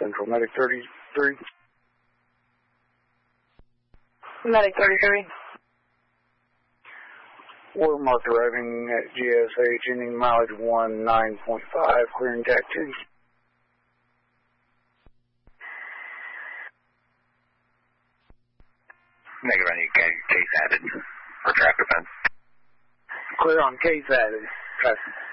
Central, Medic 33. Medic 33. Water mark arriving at GSH, ending mileage 19.5, clearing TAC 2. Negative, I need case added for traffic events. Clear on case added. Traffic.